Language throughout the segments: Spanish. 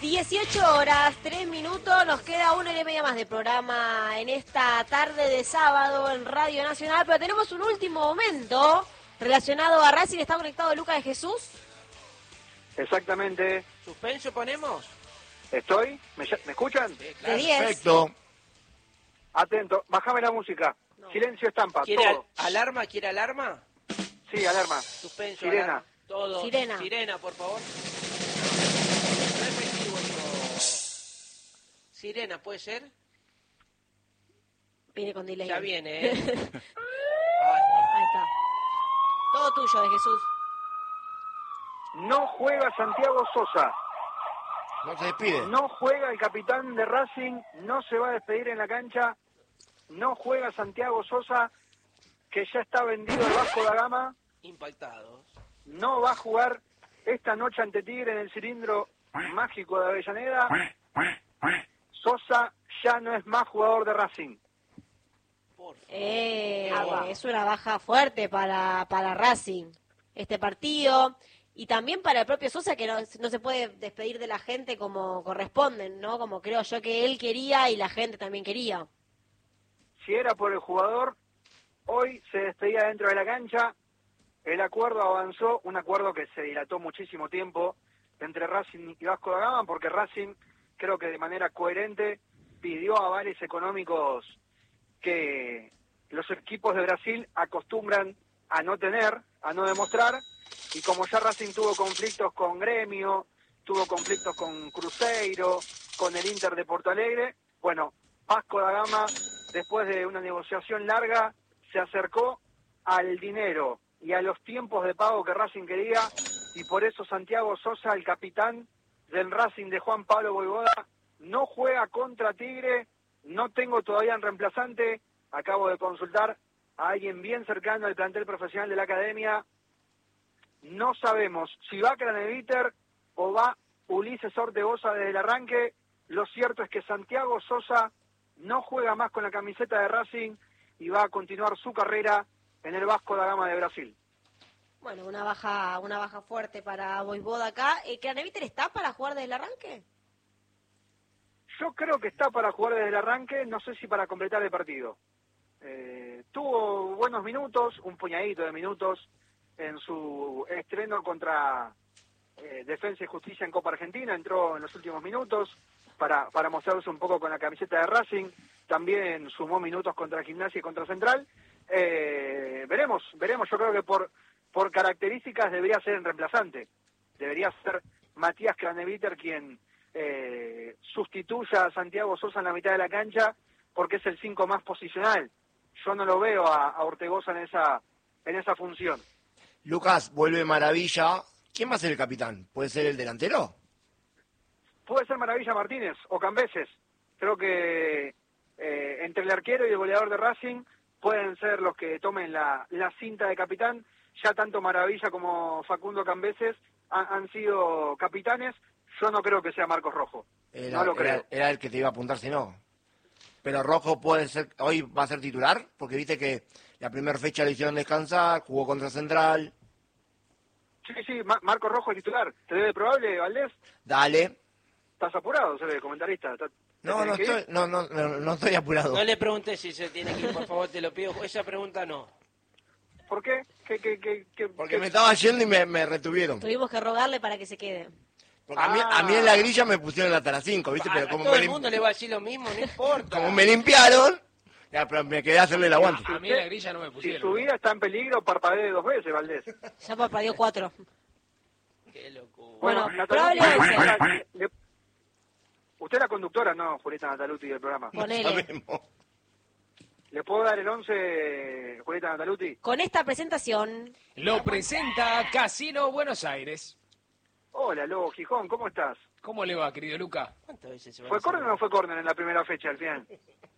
18:03, nos queda 1 hora y media más de programa en esta tarde de sábado en Radio Nacional, pero tenemos un último momento relacionado a Racing. ¿Está conectado Lucas de Jesús? Exactamente. ¿Suspenso ponemos? ¿Estoy? ¿Me escuchan? Sí, claro. De 10. Perfecto. Atento, bájame la música. No. Silencio estampa, ¿Quiere todo. alarma? ¿Quiere alarma? Sí, alarma. Suspenso, Sirena. alarma. Todo. Sirena. Sirena, por favor. No efectivo, digo. Sirena, ¿puede ser? Viene con delay. Ya viene, ¿eh? Ay, Ahí está. Todo tuyo, de Jesús. No juega Santiago Sosa. No se despide. No juega el capitán de Racing. No se va a despedir en la cancha. No juega Santiago Sosa, que ya está vendido al Vasco da Gama. impactados. No va a jugar esta noche ante Tigre en el cilindro mágico de Avellaneda. Sosa ya no es más jugador de Racing. Por favor. Es una baja fuerte para Racing este partido, y también para el propio Sosa, que no se puede despedir de la gente como corresponden, ¿no? Como creo yo que él quería y la gente también quería. Si era por el jugador, hoy se despedía dentro de la cancha. El acuerdo avanzó, un acuerdo que se dilató muchísimo tiempo entre Racing y Vasco da Gama, porque Racing, creo que de manera coherente, pidió avales económicos que los equipos de Brasil acostumbran a no tener, a no demostrar, y como ya Racing tuvo conflictos con Gremio, tuvo conflictos con Cruzeiro, con el Inter de Porto Alegre, bueno, Vasco da Gama, después de una negociación larga, se acercó al dinero y a los tiempos de pago que Racing quería, y por eso Santiago Sosa, el capitán del Racing de Juan Pablo Voivoda, no juega contra Tigre. No tengo todavía un reemplazante, acabo de consultar a alguien bien cercano al plantel profesional de la academia. No sabemos si va Craneviter o va Ulises Ortegoza desde el arranque. Lo cierto es que Santiago Sosa no juega más con la camiseta de Racing y va a continuar su carrera en el Vasco da Gama de Brasil. Bueno, una baja fuerte para Voivoda acá. ¿Craneviter está para jugar desde el arranque? Yo creo que está para jugar desde el arranque, no sé si para completar el partido. Tuvo buenos minutos, un puñadito de minutos en su estreno contra Defensa y Justicia en Copa Argentina. Entró en los últimos minutos para mostrarse un poco con la camiseta de Racing. También sumó minutos contra Gimnasia y contra Central. Veremos. Yo creo que por características debería ser el reemplazante. Debería ser Matías Craneviter quien sustituya a Santiago Sosa en la mitad de la cancha, porque es el 5 más posicional. Yo no lo veo a Ortegoza en esa función. Lucas, vuelve Maravilla. ¿Quién va a ser el capitán? ¿Puede ser el delantero? Puede ser Maravilla Martínez o Cambeses. Creo que entre el arquero y el goleador de Racing pueden ser los que tomen la cinta de capitán. Ya tanto Maravilla como Facundo Cambeses han sido capitanes. Yo no creo que sea Marcos Rojo. No lo creo. Era el que te iba a apuntar si no. Pero Rojo puede ser, hoy va a ser titular, porque viste que la primera fecha le hicieron descansar, jugó contra Central. Sí, Marcos Rojo es titular. ¿Te debe probable, Valdés? Dale. ¿Estás apurado, se ve, comentarista? No estoy apurado. No le preguntes si se tiene que ir, por favor, te lo pido. Esa pregunta no. ¿Por qué? Porque me estaba yendo y me retuvieron. Tuvimos que rogarle para que se quede. Porque a mí en la grilla me pusieron hasta las 5, ¿viste? Pero como todo el mundo le va a decir lo mismo, no importa. Como me limpiaron, ya, pero me quedé a hacerle el aguante. A mí en la grilla no me pusieron. Si su vida está en peligro, parpadee 2 veces, Valdés. Ya parpadeó 4. Qué locura. Bueno, Nataluti, usted es la conductora, ¿no, Julieta Nataluti, del programa? Ponele. Sabemos. ¿Le puedo dar el 11, Julieta Nataluti? Con esta presentación, Lo presenta Casino Buenos Aires. Hola, Lobo Gijón, ¿cómo estás? ¿Cómo le va, querido Luca? ¿Cuántas veces se va ¿Fue a hacer? córner o no fue córner en la primera fecha, al final?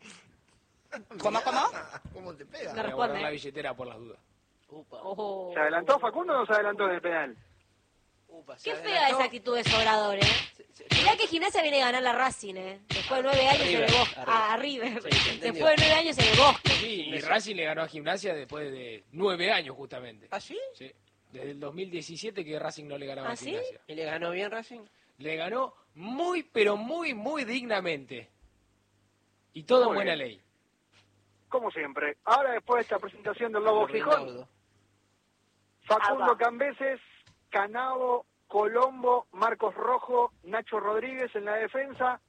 ¿Cómo? ¿Cómo te pega? No Voy a guardar responde. la billetera por las dudas. Upa, Ojo. ¿Se adelantó Facundo o no se adelantó en el penal? upa, se Qué adelantó. fea esa actitud de Sobrador, Mirá que Gimnasia viene a ganar la Racing, Después de 9 años River, en el Bosque. arriba. A River. Sí, se entendió. Después de 9 años en el Bosque. Sí, y Racing le ganó a Gimnasia después de 9 años, justamente. ¿Ah, sí? Sí. Desde el 2017 que Racing no le ganaba ¿Ah, a sí? Gimnasia. ¿Y le ganó bien Racing? Le ganó muy, pero muy, muy dignamente. Y todo en Muy buena bien. ley. Como siempre. Ahora, después de esta presentación del Lobo Gijón, Rinaldo. Facundo Cambeses, Canavo, Colombo, Marcos Rojo, Nacho Rodríguez en la defensa.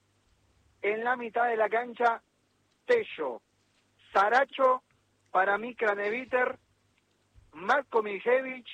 En la mitad de la cancha, Tello, Saracho, para mí Craneviter, Marco Mijevich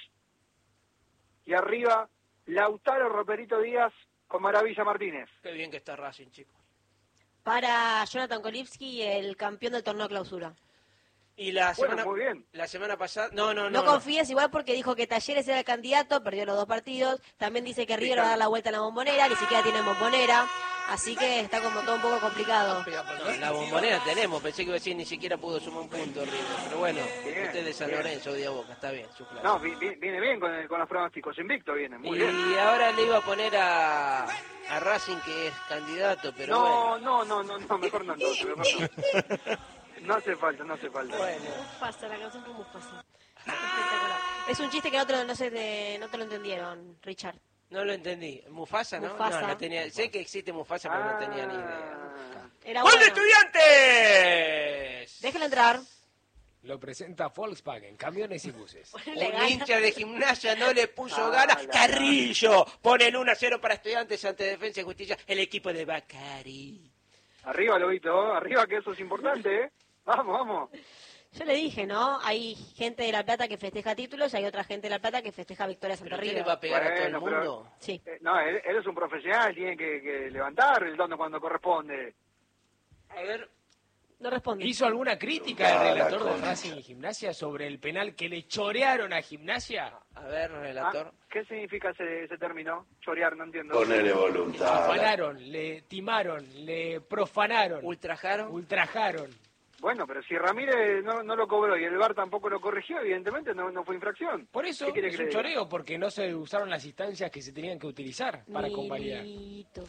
y arriba Lautaro Roperito Díaz con Maravilla Martínez. Qué bien que está Racing, chicos. Para Jonathan Kolivsky, el campeón del torneo clausura. Y la Bueno, semana, muy bien. la semana pasada... No confíes igual porque dijo que Talleres era el candidato, perdió los 2 partidos. También dice que River va a dar la vuelta en la Bombonera, ni siquiera tiene Bombonera. Así que está como todo un poco complicado. No, la Bombonera tenemos, pensé que iba a decir ni siquiera pudo sumar un punto River. Pero bueno, Bien, usted de San bien. Lorenzo, odia Boca, está bien, su clase. No, viene bien con los pronósticos. Invicto viene, muy bien. Y ahora le iba a poner a Racing, que es candidato, pero bueno. No, mejor no, entonces, mejor no. No hace falta. Bueno, Mufasa, la canción con Mufasa. Espectacular. Es un chiste que no te lo entendieron, Richard. no lo entendí. ¿Mufasa, no? Mufasa. No tenía, sé que existe Mufasa, pero no tenía ni idea. Era ¡Gol de bueno. Estudiantes! Déjalo entrar. Lo presenta Volkswagen, camiones y buses. Le Un gana. hincha de Gimnasia no le puso ganas. Carrillo pone el 1-0 para Estudiantes ante Defensa y Justicia, el equipo de Bacari. Arriba, Lobito, arriba, que eso es importante, ¿eh? Vamos. Yo le dije, ¿no? Hay gente de La Plata que festeja títulos y hay otra gente de La Plata que festeja victorias ante ¿Pero usted River. le va a pegar a todo el Bueno, pero- mundo? Sí, No, él es un profesional, tiene que levantar el tono cuando corresponde. A ver, no responde. ¿Hizo alguna crítica el relator de Racing y Gimnasia sobre el penal que le chorearon a Gimnasia? relator. ¿Qué significa ese término? Chorear, no entiendo. Ponele Le voluntad. afanaron, le timaron, le profanaron, Ultrajaron. ultrajaron. Bueno, pero si Ramírez no lo cobró y el VAR tampoco lo corrigió, evidentemente no fue infracción. Por eso ¿Qué quiere es que un le diga? choreo, porque no se usaron las instancias que se tenían que utilizar para convalidar. Milito.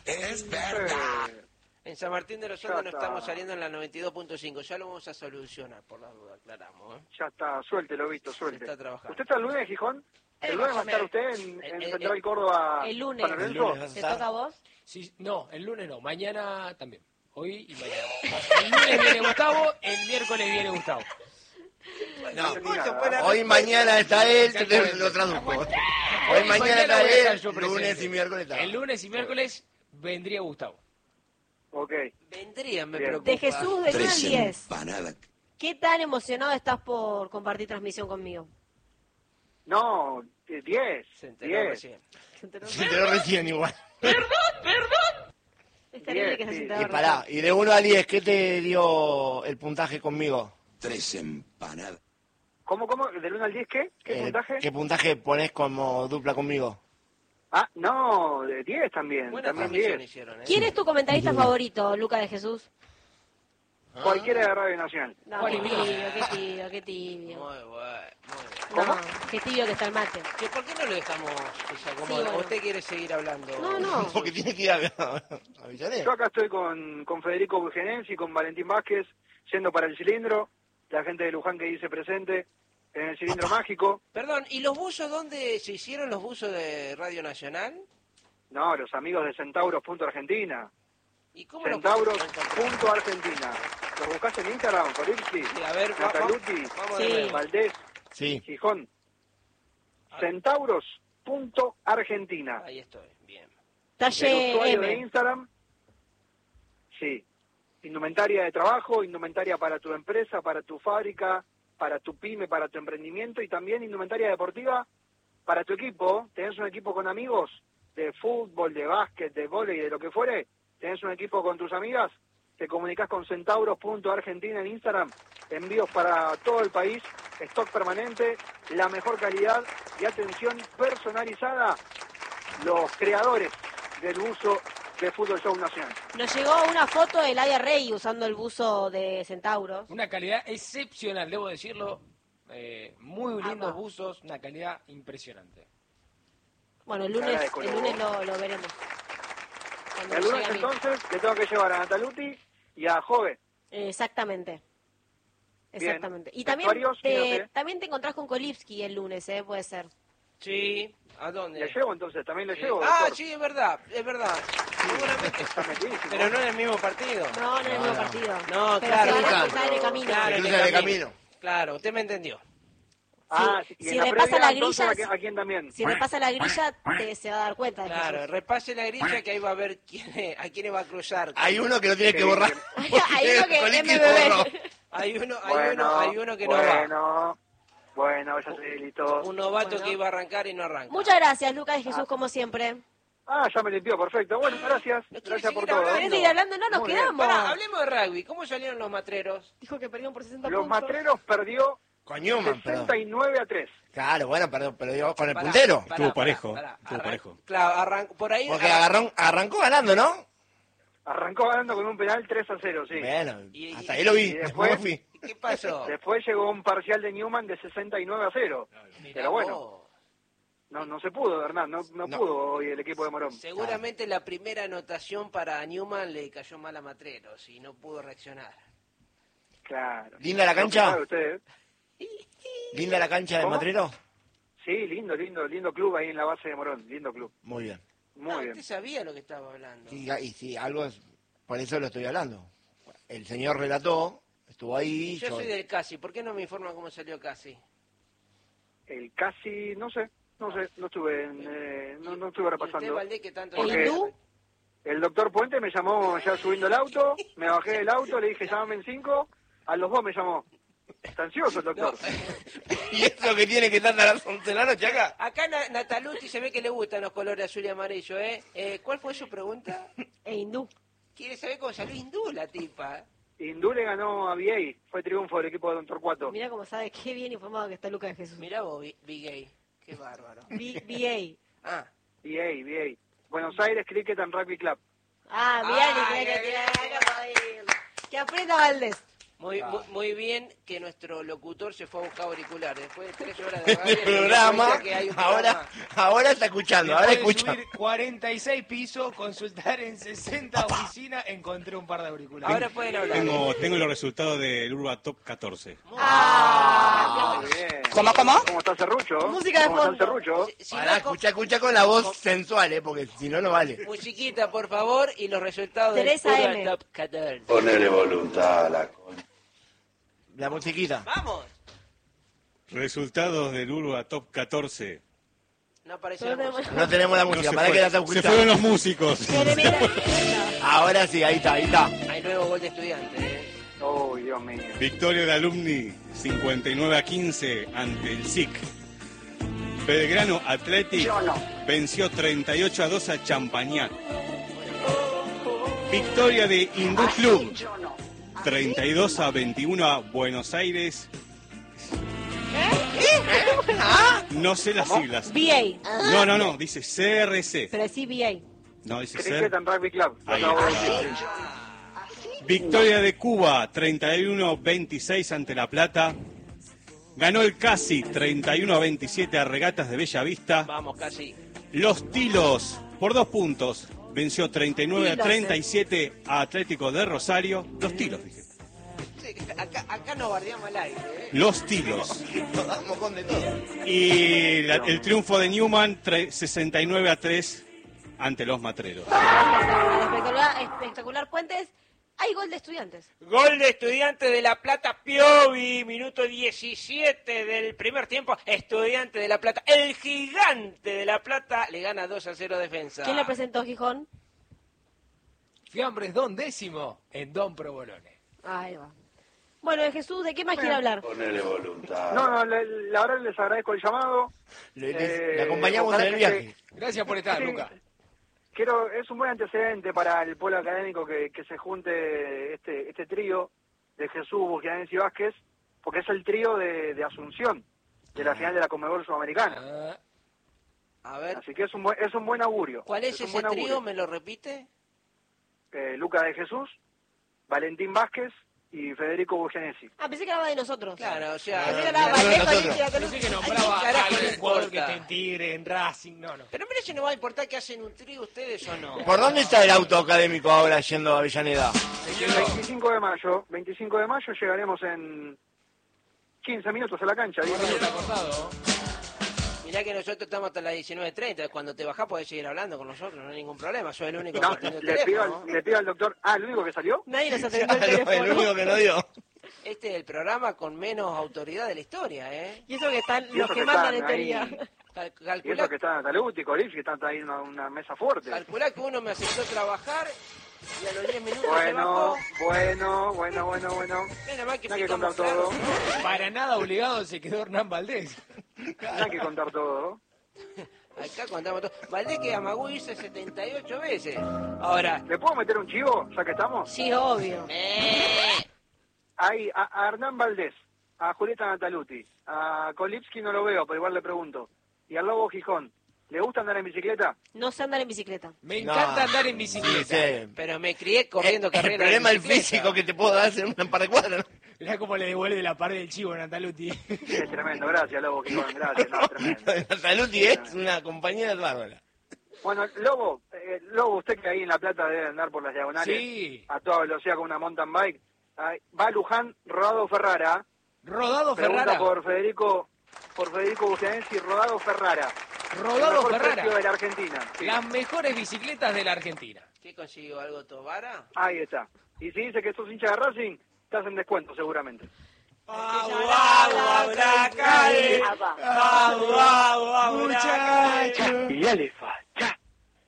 En San Martín de los Ya Andes no está. estamos saliendo en la 92.5. Ya lo vamos a solucionar, por la duda, aclaramos. Ya está, suéltelo, Vito, suelte. Se está trabajando. ¿Usted está el lunes, Gijón? ¿El lunes va a estar usted en Central Córdoba? El lunes. San Lorenzo? El lunes vas a ¿Te estar. toca a vos? Sí, no, el lunes no, mañana también. Hoy y mañana. El lunes viene Gustavo, el miércoles viene Gustavo. No, entendí nada. hoy mañana está él, Exactamente. lo traduzco. Hoy Hoy mañana está voy a estar él, yo lunes presente. y miércoles está. El lunes y miércoles vendría Gustavo. Ok. Vendrían, me Bien. preocupa. De Jesús, del 1 al 10. empanadas. ¿Qué tan emocionado estás por compartir transmisión conmigo? No, 10. Se enteró 10. recién. ¿Se enteró? Se enteró recién igual. Es terrible que se Sí. enteró Y pará, recién. y de 1 a 10, ¿qué te dio el puntaje conmigo? 3 empanadas. ¿Cómo? ¿Del 1 al 10 qué? ¿Qué puntaje? ¿Qué puntaje pones como dupla conmigo? Ah, no, de 10 también. Buena También transmisión 10. hicieron, ¿eh? ¿Quién es tu comentarista favorito, Luca de Jesús? Cualquiera de Radio Nacional. No, qué tibio, qué tibio, qué tibio. Muy bueno, muy bien. ¿Cómo? No, qué tibio que está el mate. ¿Por qué no le dejamos que se acomode? Sí, bueno. ¿O usted quiere seguir hablando? No, no. Porque tiene que ir a Avellaneda. Yo acá estoy con Federico Bugenensi, con Valentín Vázquez, yendo para el cilindro. La gente de Luján que dice presente en el cilindro mágico. Perdón, ¿y los buzos dónde se hicieron los buzos de Radio Nacional? No, los amigos de Centauros.Argentina. ¿Y cómo los Centauros.Argentina. ¿Los buscás en Instagram, Colipsi? Sí, a ver, Nataluti, vamos Sí. de nuevo. Valdés, Sí. Gijón. Centauros.Argentina. Ahí estoy, bien. El Talle usuario de M. Instagram. Sí. Indumentaria de trabajo, indumentaria para tu empresa, para tu fábrica, para tu pyme, para tu emprendimiento y también indumentaria deportiva para tu equipo. ¿Tenés un equipo con amigos de fútbol, de básquet, de vóley, de lo que fuere? ¿Tenés un equipo con tus amigas? Te comunicás con Centauros.Argentina en Instagram. Envíos para todo el país, stock permanente, la mejor calidad y atención personalizada. Los creadores del buzo de Fútbol Show Nacional. Nos llegó una foto de Ladia Rey usando el buzo de Centauros. Una calidad excepcional, debo decirlo. Muy lindos Apa. buzos, una calidad impresionante. Bueno, el Cara de lunes color. lo veremos. Cuando El llegue lunes a mí. entonces le tengo que llevar a Nataluti y a Jove. Exactamente. Bien. Exactamente. Y también Vestuarios, ¿quién hace? también te encontrás con Kolivsky el lunes, puede ser. Sí, ¿a dónde? ¿Le llevo entonces? ¿También le llevo? Ah, doctor? sí, es verdad. Seguramente. Está metidísimo. Pero no en el mismo partido. No, no es el mismo partido. No, Pero claro. se van a claro. cruzar en el camino. Claro, Cruza de camino. Claro, usted me entendió. Ah, sí, y si en la repasa previa, la entonces, grilla, ¿a quién también? Si repasa la grilla, se va a dar cuenta de Claro, Jesús. repase la grilla que ahí va a ver a quiénes va a cruzar. Hay uno que lo tiene que Sí, borrar. Hay uno que Coliqui es lo MBB. borró. Hay uno que no va. Bueno, ya se debilitó. Un novato Bueno. que iba a arrancar y no arranca. Muchas gracias, Lucas de Jesús, como siempre. Ah, ya me limpió, perfecto. Bueno, gracias. ¿No quiere Gracias por seguir todo. hablando? ¿Querés seguir hablando? No, nos Muy bien. quedamos. Pará, hablemos de rugby. ¿Cómo salieron los matreros? Dijo que perdieron por 60 Los puntos. Matreros perdió Con Newman, perdón. 69-3. Claro, bueno, pero digo, con el Pará, puntero. pará, Estuvo parejo, pará. estuvo parejo. Claro, arrancó por ahí. Porque arrancó ganando, ¿no? Arrancó ganando con un penal 3-0, sí. Bueno, Y- hasta ahí lo vi. y Después me fui. ¿Qué pasó? Después llegó un parcial de Newman de 69-0. Mirá Pero bueno, vos. no se pudo, Hernán. No pudo hoy el equipo de Morón. Seguramente la primera anotación para Newman le cayó mal a Matreros y no pudo reaccionar. Claro. ¿Linda la No, cancha? sabe usted. ¿Linda la cancha de ¿Cómo? Matrero? Sí, lindo club ahí en la base de Morón. Lindo club. Muy bien. Muy bien. Usted sabía lo que estaba hablando. Sí, y sí, algo es, por eso lo estoy hablando. El señor relató, estuvo ahí. Yo soy del Casi. ¿Por qué no me informa cómo salió Casi? El casi, no estuve, no estuve ¿Y repasando. usted, Valdés, que tanto... Porque ¿Hindú? el doctor Puente me llamó ya subiendo el auto, me bajé del auto, le dije llámame en 5, a los 2 me llamó. Está ansioso el doctor. ¿Y eso que tiene que estar a las 11 de la noche acá? Acá Natalucci se ve que le gustan los colores azul y amarillo, ¿eh? ¿Cuál fue su pregunta? E hindú. ¿Quiere saber cómo salió hindú la tipa? Hindú le ganó a VA, fue triunfo del equipo de Don Torcuato. Mira cómo sabe qué bien informado que está Lucas de Jesús. Mirá vos, Big Gay. Qué bárbaro. BA. Ah, VA. Buenos Aires Cricket and Rugby Club. Ah, bien, Ay, y tiene que qué tirar. Que aprieta Valdés. muy bien que nuestro locutor se fue a buscar auriculares. Después de 3 horas de radio, El se dio programa, cuenta que hay un ahora está escuchando, ahora Después de escucha. subir 46 pisos, consultar en 60 oficinas, encontré un par de auriculares. Ahora pueden hablar. Tengo los resultados del Urba Top 14. Muy bien. ¿Cómo? ¿Cómo está Serrucho? Música de ¿Cómo está el fondo. Serrucho? Si Pará, no, escucha con la voz sensual, porque si no, no vale. musiquita, por favor, y los resultados del Teresa Urban M. Top 14. Ponele voluntad a la coña. La musiquita. ¡Vamos! Resultados del Urba Top 14. No aparece No la tenemos- música. No tenemos la No, música, se para fue. que la está Se escuchando. fueron los músicos. Mira. Ahora sí, ahí está. Hay nuevo gol de estudiante, Oh, Dios mío. Victoria de Alumni 59-15 ante el SIC. Belgrano Athletic venció 38-2 a Champañat. Victoria de Hindú Club 32-21 a Buenos Aires. No sé las siglas. BA. No, dice CRC. Pero sí BA. No, dice Cricket and Rugby Club. Ahí Lo acabo de está. decir. Victoria de Cuba, 31-26 ante La Plata. Ganó el Casi, 31-27 a Regatas de Bellavista. Vamos, Casi. Los Tilos, por 2 puntos, venció 39-37 a Atlético de Rosario. Los Tilos, dije. Sí, acá nos bardeamos al aire, ¿eh? Los Tilos. Nos damos con de todo. Y el triunfo de Newman, 69-3 ante los Matreros. Espectacular Puentes. Hay gol de Estudiantes. Gol de Estudiante de La Plata, Piovi, minuto 17 del primer tiempo. Estudiante de La Plata, el gigante de La Plata, le gana 2-0 Defensa. ¿Quién le presentó Gijón? Fiambres Don Décimo en Don Provolone. Ahí va. Bueno, de Jesús, ¿de qué más quiere hablar? Ponele voluntad. No, la verdad les agradezco el llamado. Le acompañamos en ojalá el que viaje. Gracias por estar, Sí. Luca. Es un buen antecedente para el pueblo académico que se junte este trío de Jesús, Bugianés y Vázquez, porque es el trío de Asunción, de la final de la Conmebol Sudamericana. Ah, A ver, Así que es un buen augurio. ¿cuál es un ese buen augurio. trío? ¿Me lo repite? Lucas de Jesús, Valentín Vázquez y Federico Bugianesi. Ah, pensé que hablaba de nosotros. Claro, o sea... Pensé que no, hablaba no, Vallejo, nosotros. Alicia, pensé que nombraba Ay, carajo, a algún le jugador que importa. esté en Tigre, en Racing, no. Pero mira, si no va a importar que hacen un trío ustedes o no. ¿Por dónde está el auto académico ahora yendo a Avellaneda? 25 de mayo llegaremos en 15 minutos a la cancha. 10 Está minutos. cortado. Mirá que nosotros estamos hasta las 19:30. Cuando te bajás podés seguir hablando con nosotros, no hay ningún problema. Soy el único No, que tiene el le teléfono. pido al doctor... Ah, ¿el único que salió? Nadie nos atendió el Claro, el teléfono. único que no dio. Este es el programa con menos autoridad de la historia, ¿eh? Y eso que están Y los eso que que mandan en están ahí. teoría. Y Calculá, eso que está Taluti, Colipsi, que están ahí en una mesa fuerte. calculá que uno me aceptó trabajar y a los 10 minutos se Bueno, bajó. bueno. Nada más que No hay que contar picamos claro. todo. Para nada obligado se quedó Hernán Valdés. No hay que contar todo. Acá contamos todo. Valdés que Amagú hice 78 veces. Ahora, ¿Le puedo meter un chivo, ya que estamos? Sí, obvio. Ahí, a Hernán Valdés, a Julieta Nataluti, a Kolipski no lo veo, pero igual le pregunto. Y al Lobo Gijón, ¿le gusta andar en bicicleta? No sé andar en bicicleta. Me encanta andar en Sí, bicicleta. sí. pero me crié corriendo El carreras. problema de del bicicleta. físico que te puedo dar en un par de cuadras. ¿no? Mirá cómo le devuelve la pared del chivo a Nataluti. Es tremendo, gracias Lobo Gijón, gracias, no, tremendo. Nataluti es una compañera bárbara. Bueno, Lobo, usted que ahí en La Plata debe andar por las diagonales Sí. a toda velocidad con una mountain bike. Ahí, va a Luján, Rodado Ferrara. Rodado Pregunta Ferrara. por Federico Bucianesi, Rodado Ferrara. El Rodado mejor Ferrara. precio de la Argentina. Sí. Las mejores bicicletas de la Argentina. ¿Qué consiguió algo Tobara? Ahí está. Y si dice que sos hincha de Racing, estás en descuento seguramente. Muchacho. Y ya le facha.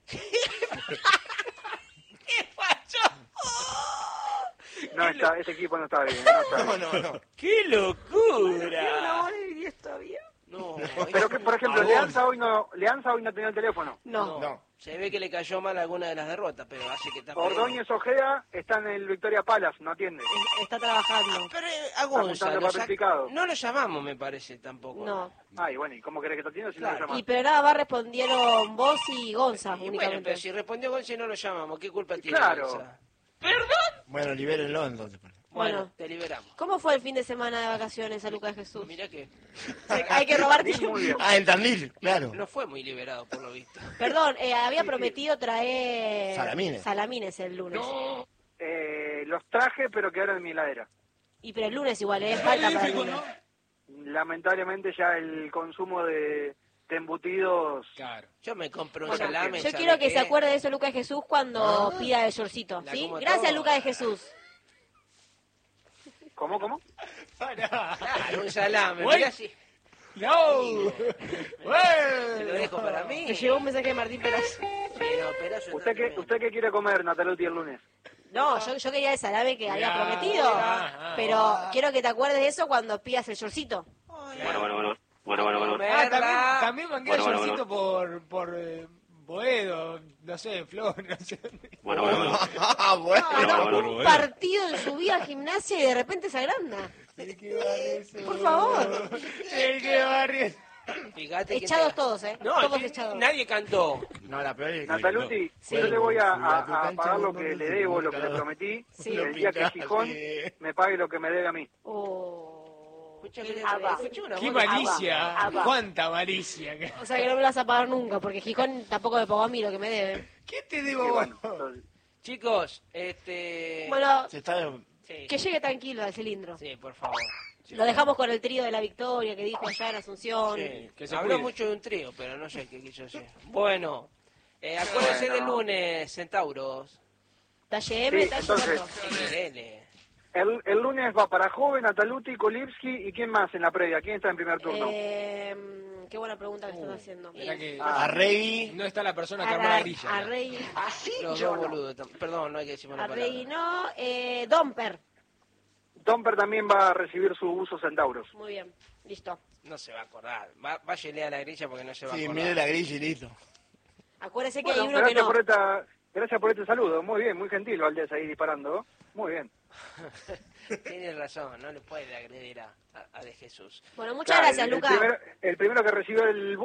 ¿Qué pasó? No está, ese equipo no está bien. No está bien. No. ¡Qué locura! No, Pero que, por ejemplo, Leanza hoy no tenía el teléfono. No. No. se ve que le cayó mal alguna de las derrotas, pero hace que está perdiendo. Ordóñez Ojeda está en el Victoria Palace, no atiende. Está trabajando. Pero a Está Gonza mostrando lo certificado. no lo llamamos, me parece, tampoco. No. Ay, bueno, ¿y cómo querés que te atienda si no Claro. lo llamas? Y pero nada más respondieron vos y Gonza Y bueno, únicamente. pero si respondió Gonza y no lo llamamos, ¿qué culpa tiene Claro. Gonza? Bueno, libérenlo entonces. Bueno, Bueno. te liberamos. ¿Cómo fue el fin de semana de vacaciones a Lucas Jesús? Mirá que Hay que robar Muy tiempo. bien. Ah, en Tandil, claro. no fue muy liberado, por lo visto. Perdón, había prometido traer Salamines. el lunes. Los traje, pero quedaron en mi heladera. Y pero el lunes igual, falta para el lunes. Lamentablemente ya el consumo de embutidos... Claro. Yo me compro un Bueno, salame. yo ¿sabe quiero que qué? se acuerde de eso Lucas de Jesús cuando pida el shortcito, La ¿sí? como Gracias toda. Lucas de Jesús. ¿Cómo? Pará. Claro, un salame. Bueno. Mirá si No. te lo dejo para mí. Me llegó un mensaje de Martín Perazo. Pero Perazo está tremendo. ¿Usted qué quiere comer, Nataluti, el lunes? No, yo quería el salame que había Mirá, prometido, mirá, pero quiero que te acuerdes de eso cuando pidas el shortcito. Comerla. También mangué el shortcito por Boedo, no sé, Flor, no sé. Ah, bueno. Un partido en su vida a gimnasia y de repente se agranda. El que barre eso. Por favor. El que barre. Fíjate que Echados te- todos, No, todos sí, echados. nadie cantó. No, la peor es que Nataluti, Sí. yo le voy a Tu cancha pagar lo no que se le debo, lo que pinta. le prometí, Sí. el día que Gijón me pague lo que me debe a mí. Oh. Escuchame, Ah, escuché una Qué voz de- malicia. Cuánta malicia. O sea que no me lo vas a pagar nunca, porque Gijón tampoco me pagó a mí lo que me debe. ¿Qué te Y debo? bueno, entonces, Chicos, Bueno, Se está... sí, que llegue tranquilo al cilindro. sí, por favor. Lo dejamos con el trío de la victoria que dijo allá en Asunción. Sí, que se habló cuide. mucho de un trío, pero no sé qué quiso decir. Bueno, acuérdense del lunes, Centauros. Talle M, Sí, talle entonces- otro. Dele. el lunes va para Joven, Nataluti, Kolipski y ¿quién más en la previa? ¿Quién está en primer turno? Qué buena pregunta que estás haciendo. Mirá que Arregui. no está la persona que arma la grilla. A Rey, Los dos boludos. Perdón, no hay que decir una a Rey palabra. no, Domper. Domper también va a recibir su uso Centauros. Muy bien, listo. No se va a acordar. Váyale a la grilla porque no se va a Sí, acordar. mire la grilla y listo. Acuérdese que Bueno, hay uno que no. gracias por este saludo. Muy bien, muy gentil Valdés ahí disparando. Muy bien. Tiene razón, no le puede agredir a De Jesús. Bueno, muchas Claro, gracias, Lucas. El primero que recibió el